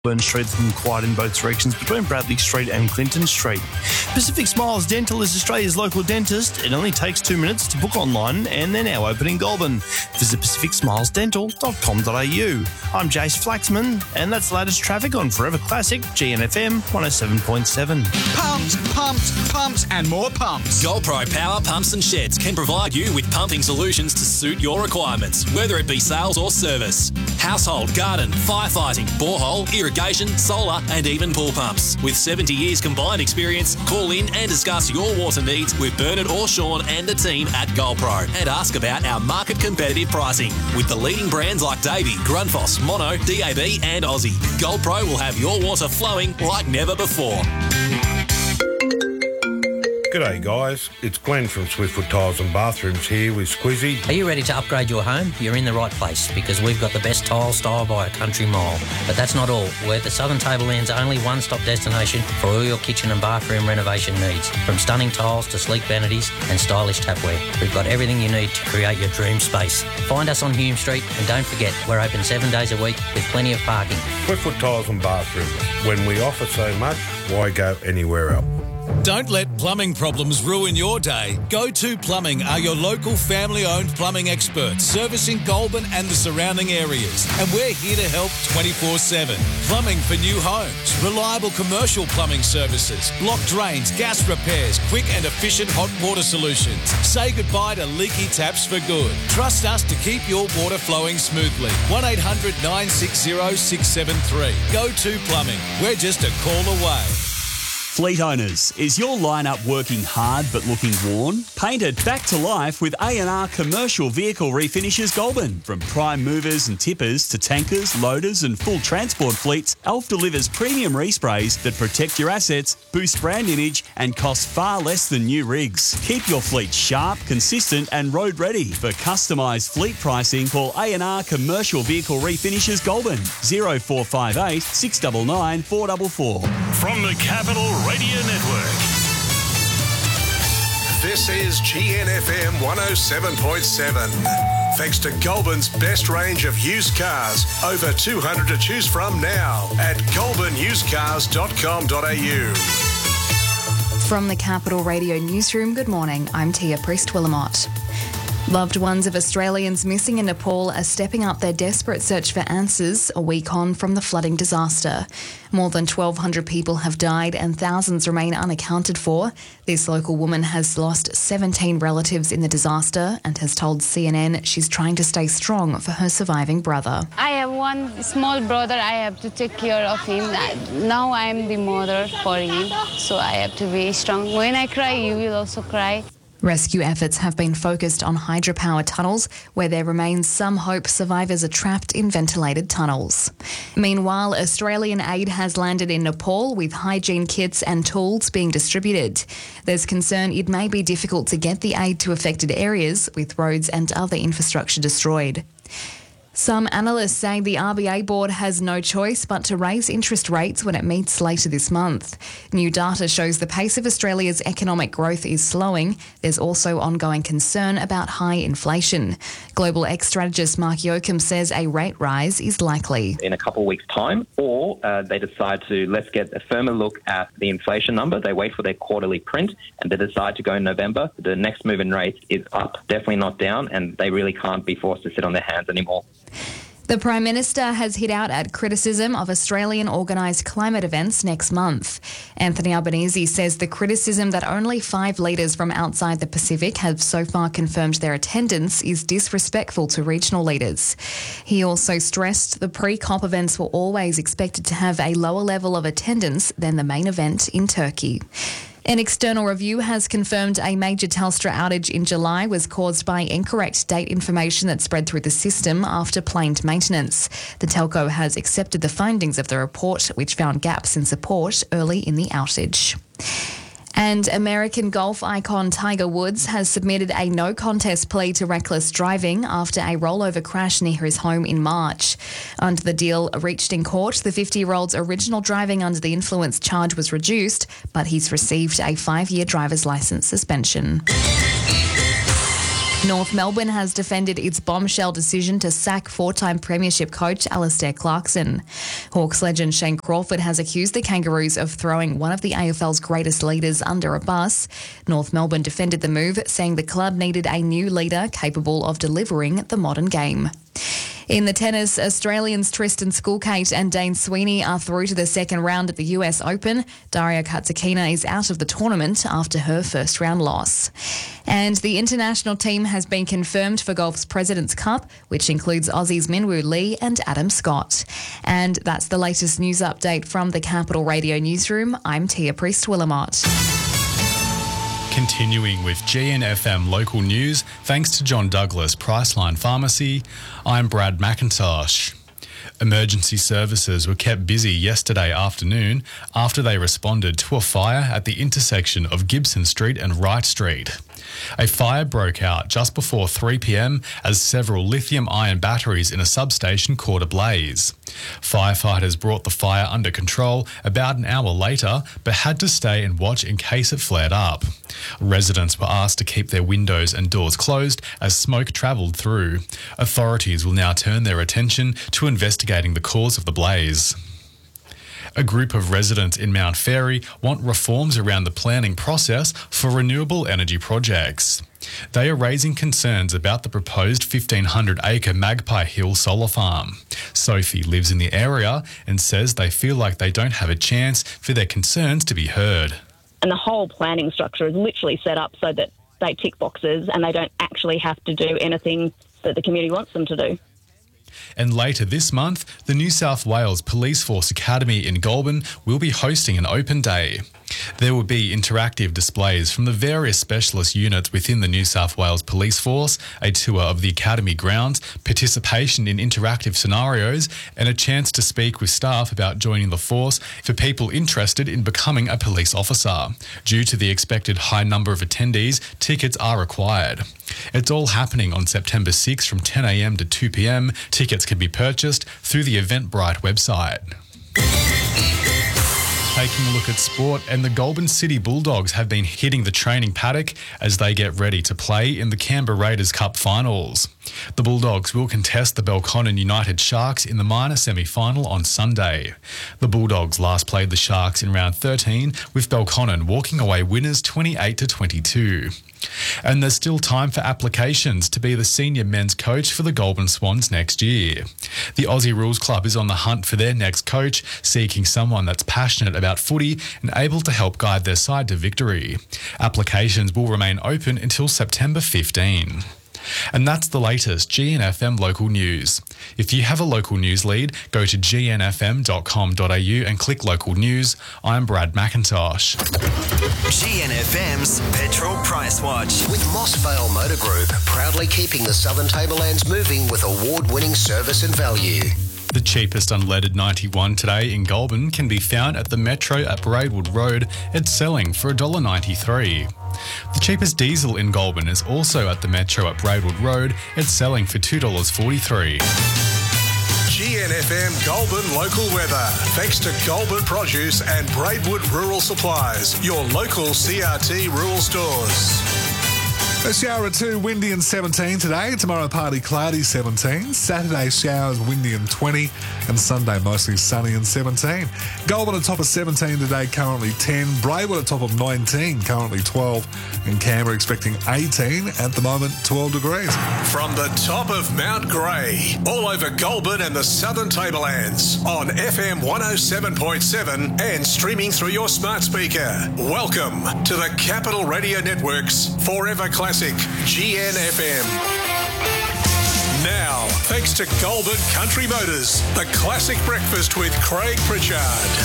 Burn Street's been quiet in both directions between Bradley Street and Clinton Street. Pacific Smiles Dental is Australia's local dentist. It only takes 2 minutes to book online and they're now open in Goulburn. Visit pacificsmilesdental.com.au. I'm Jace Flaxman and that's the latest traffic on Forever Classic GNFM 107.7. Pumped and more pumps. GoldPro Power Pumps and Sheds can provide you with pumping solutions to suit your requirements, whether it be sales or service. Household, garden, firefighting, borehole, irrigation, solar and even pool pumps. With 70 years combined experience, call in and discuss your water needs with Bernard or Sean and the team at GoldPro and ask about our market competitive pricing. With the leading brands like Davey, Grundfos, Mono, DAB and Aussie, GoldPro will have your water flowing like never before. G'day guys, it's Glenn from Swiftfoot Tiles and Bathrooms here with Squizzy. Are you ready to upgrade your home? You're in the right place because we've got the best tile style by a country mile. But that's not all. We're the Southern Tableland's only one-stop destination for all your kitchen and bathroom renovation needs. From stunning tiles to sleek vanities and stylish tapware, we've got everything you need to create your dream space. Find us on Hume Street and don't forget, we're open 7 days a week with plenty of parking. Swiftfoot Tiles and Bathrooms. When we offer so much, why go anywhere else? Don't let plumbing problems ruin your day. Go-To Plumbing are your local family-owned plumbing experts, servicing Goulburn and the surrounding areas. And we're here to help 24/7. Plumbing for new homes, reliable commercial plumbing services, block drains, gas repairs, quick and efficient hot water solutions. Say goodbye to leaky taps for good. Trust us to keep your water flowing smoothly. 1-800 960 673. Go-To Plumbing. We're just a call away. Fleet owners, is your lineup working hard but looking worn? Paint it back to life with A&R Commercial Vehicle Refinishes Goulburn. From prime movers and tippers to tankers, loaders and full transport fleets, Elf delivers premium resprays that protect your assets, boost brand image and cost far less than new rigs. Keep your fleet sharp, consistent and road ready. For customised fleet pricing, call A&R Commercial Vehicle Refinishes Goulburn 0458 699 444. From the Capital Radio Network. This is GNFM 107.7. Thanks to Goulburn's best range of used cars. Over 200 to choose from now at goulburnusedcars.com.au. From the Capital Radio Newsroom, good morning. I'm Tia Priest-Willamott. Loved ones of Australians missing in Nepal are stepping up their desperate search for answers a week on from the flooding disaster. More than 1,200 people have died and thousands remain unaccounted for. This local woman has lost 17 relatives in the disaster and has told CNN she's trying to stay strong for her surviving brother. I have one small brother. I have to take care of him. Now I am the mother for him, so I have to be strong. When I cry, you will also cry. Rescue efforts have been focused on hydropower tunnels, where there remains some hope survivors are trapped in ventilated tunnels. Meanwhile, Australian aid has landed in Nepal with hygiene kits and tools being distributed. There's concern it may be difficult to get the aid to affected areas, with roads and other infrastructure destroyed. Some analysts say the RBA board has no choice but to raise interest rates when it meets later this month. New data shows the pace of Australia's economic growth is slowing. There's also ongoing concern about high inflation. Global X-strategist Mark Yoakum says a rate rise is likely. In a couple of weeks' time, or they decide to let's get a firmer look at the inflation number. They wait for their quarterly print and they decide to go in November. The next move in rates is up, definitely not down, and they really can't be forced to sit on their hands anymore. The Prime Minister has hit out at criticism of Australian organised climate events next month. Anthony Albanese says the criticism that only 5 leaders from outside the Pacific have so far confirmed their attendance is disrespectful to regional leaders. He also stressed the pre-COP events were always expected to have a lower level of attendance than the main event in Turkey. An external review has confirmed a major Telstra outage in July was caused by incorrect date information that spread through the system after planned maintenance. The telco has accepted the findings of the report, which found gaps in support early in the outage. And American golf icon Tiger Woods has submitted a no-contest plea to reckless driving after a rollover crash near his home in March. Under the deal reached in court, the 50-year-old's original driving under the influence charge was reduced, but he's received a 5-year driver's licence suspension. North Melbourne has defended its bombshell decision to sack four-time premiership coach Alistair Clarkson. Hawks legend Shane Crawford has accused the Kangaroos of throwing one of the AFL's greatest leaders under a bus. North Melbourne defended the move, saying the club needed a new leader capable of delivering the modern game. In the tennis, Australians Tristan Skulkate and Dane Sweeney are through to the second round at the US Open. Daria Katsakina is out of the tournament after her first round loss. And the international team has been confirmed for golf's President's Cup, which includes Aussies Minwoo Lee and Adam Scott. And that's the latest news update from the Capital Radio Newsroom. I'm Tia Priest-Willamott. Continuing with GNFM local news, thanks to John Douglas Priceline Pharmacy, I'm Brad McIntosh. Emergency services were kept busy yesterday afternoon after they responded to a fire at the intersection of Gibson Street and Wright Street. A fire broke out just before 3 p.m. as several lithium-ion batteries in a substation caught ablaze. Firefighters brought the fire under control about an hour later, but had to stay and watch in case it flared up. Residents were asked to keep their windows and doors closed as smoke travelled through. Authorities will now turn their attention to investigating the cause of the blaze. A group of residents in Mount Fairy want reforms around the planning process for renewable energy projects. They are raising concerns about the proposed 1,500-acre Magpie Hill solar farm. Sophie lives in the area and says they feel like they don't have a chance for their concerns to be heard. And the whole planning structure is literally set up so that they tick boxes and they don't actually have to do anything that the community wants them to do. And later this month, the New South Wales Police Force Academy in Goulburn will be hosting an open day. There will be interactive displays from the various specialist units within the New South Wales Police Force, a tour of the Academy grounds, participation in interactive scenarios, and a chance to speak with staff about joining the force for people interested in becoming a police officer. Due to the expected high number of attendees, tickets are required. It's all happening on September 6 from 10 a.m. to 2 p.m. Tickets can be purchased through the Eventbrite website. Taking a look at sport, and the Goulburn City Bulldogs have been hitting the training paddock as they get ready to play in the Canberra Raiders Cup finals. The Bulldogs will contest the Belconnen United Sharks in the minor semi-final on Sunday. The Bulldogs last played the Sharks in round 13, with Belconnen walking away winners 28-22. And there's still time for applications to be the senior men's coach for the Goulburn Swans next year. The Aussie Rules Club is on the hunt for their next coach, seeking someone that's passionate about footy and able to help guide their side to victory. Applications will remain open until September 15. And that's the latest GNFM local news. If you have a local news lead, go to gnfm.com.au and click local news. I'm Brad McIntosh. GNFM's Petrol Price Watch. With Mossvale Motor Group, proudly keeping the Southern Tablelands moving with award-winning service and value. The cheapest unleaded 91 today in Goulburn can be found at the Metro at Braidwood Road. It's selling for $1.93. The cheapest diesel in Goulburn is also at the Metro at Braidwood Road. It's selling for $2.43. GNFM Goulburn local weather. Thanks to Goulburn Produce and Braidwood Rural Supplies, your local CRT rural stores. A shower or two, windy and 17 today. Tomorrow, partly cloudy, 17. Saturday, showers, windy and 20. And Sunday, mostly sunny and 17. Goulburn at top of 17 today, currently 10. Braidwood at top of 19, currently 12. And Canberra expecting 18, at the moment 12 degrees. From the top of Mount Grey, all over Goulburn and the Southern Tablelands, on FM 107.7 and streaming through your smart speaker. Welcome to the Capital Radio Network's Forever Classic GNFM. Now, thanks to Goulburn Country Motors, the classic breakfast with Craig Pritchard.